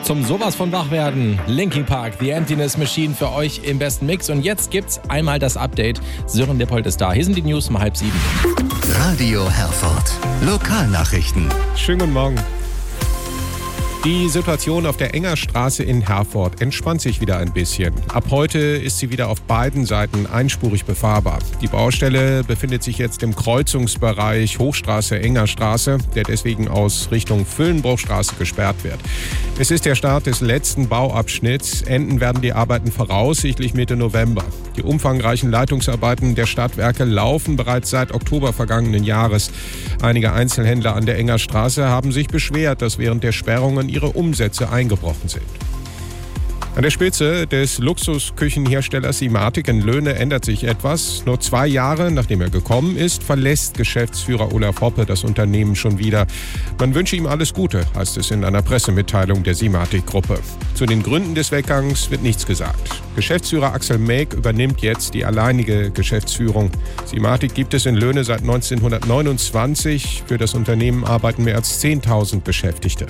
zum sowas von Wachwerden. Linkin Park, The Emptiness Machine für euch im besten Mix. Und jetzt gibt's einmal das Update. Sören Lippold ist da. Hier sind die News um 6:30. Radio Herford. Lokalnachrichten. Schönen guten Morgen. Die Situation auf der Engerstraße in Herford entspannt sich wieder ein bisschen. Ab heute ist sie wieder auf beiden Seiten einspurig befahrbar. Die Baustelle befindet sich jetzt im Kreuzungsbereich Hochstraße-Engerstraße, der deswegen aus Richtung Füllenbruchstraße gesperrt wird. Es ist der Start des letzten Bauabschnitts. Enden werden die Arbeiten voraussichtlich Mitte November. Die umfangreichen Leitungsarbeiten der Stadtwerke laufen bereits seit Oktober vergangenen Jahres. Einige Einzelhändler an der Engerstraße haben sich beschwert, dass während der Sperrungen ihre Umsätze eingebrochen sind. An der Spitze des Luxusküchenherstellers Simatic in Löhne ändert sich etwas. Nur 2 Jahre, nachdem er gekommen ist, verlässt Geschäftsführer Olaf Hoppe das Unternehmen schon wieder. Man wünsche ihm alles Gute, heißt es in einer Pressemitteilung der Simatic-Gruppe. Zu den Gründen des Weggangs wird nichts gesagt. Geschäftsführer Axel Mäg übernimmt jetzt die alleinige Geschäftsführung. Simatic gibt es in Löhne seit 1929. Für das Unternehmen arbeiten mehr als 10.000 Beschäftigte.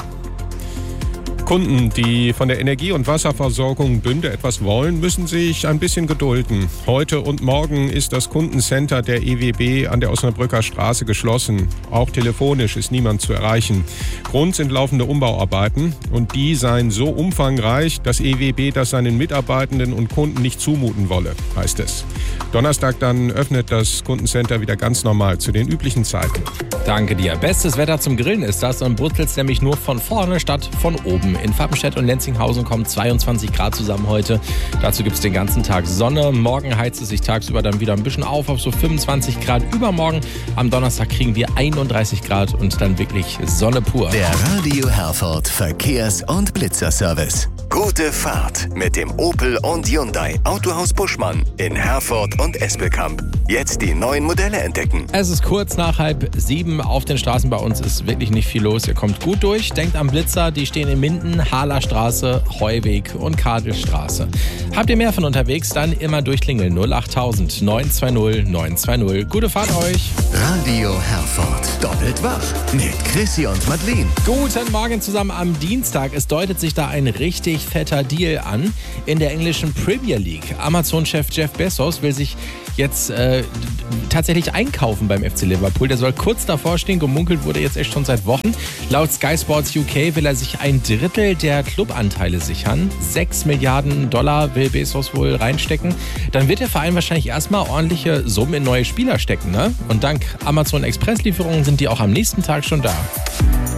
Kunden, die von der Energie- und Wasserversorgung Bünde etwas wollen, müssen sich ein bisschen gedulden. Heute und morgen ist das Kundencenter der EWB an der Osnabrücker Straße geschlossen. Auch telefonisch ist niemand zu erreichen. Grund sind laufende Umbauarbeiten und die seien so umfangreich, dass EWB das seinen Mitarbeitenden und Kunden nicht zumuten wolle, heißt es. Donnerstag dann öffnet das Kundencenter wieder ganz normal zu den üblichen Zeiten. Danke dir. Bestes Wetter zum Grillen ist das und brutzelt nämlich nur von vorne statt von oben. In Fappenstedt und Lenzinghausen kommen 22 Grad zusammen heute. Dazu gibt es den ganzen Tag Sonne. Morgen heizt es sich tagsüber dann wieder ein bisschen auf so 25 Grad. Übermorgen am Donnerstag kriegen wir 31 Grad und dann wirklich Sonne pur. Der Radio Herford Verkehrs- und Blitzerservice. Gute Fahrt mit dem Opel und Hyundai Autohaus Buschmann in Herford und Espelkamp. Jetzt die neuen Modelle entdecken. Es ist kurz nach 6:30. Auf den Straßen bei uns ist wirklich nicht viel los. Ihr kommt gut durch. Denkt am Blitzer, die stehen in Minden, Halerstraße, Heuweg und Kadelstraße. Habt ihr mehr von unterwegs, dann immer durchklingeln 08000 920 920. Gute Fahrt euch. Radio Herford. Doppelt wach mit Chrissy und Madeleine. Guten Morgen zusammen am Dienstag. Es deutet sich da ein richtig fetter Deal an in der englischen Premier League. Amazon-Chef Jeff Bezos will sich jetzt tatsächlich einkaufen beim FC Liverpool. Der soll kurz davor stehen. Gemunkelt wurde jetzt echt schon seit Wochen. Laut Sky Sports UK will er sich 1/3 der Clubanteile sichern. 6 Milliarden Dollar will Bezos wohl reinstecken. Dann wird der Verein wahrscheinlich erstmal ordentliche Summen in neue Spieler stecken, ne? Und dank Amazon Express-Lieferungen sind die auch am nächsten Tag schon da.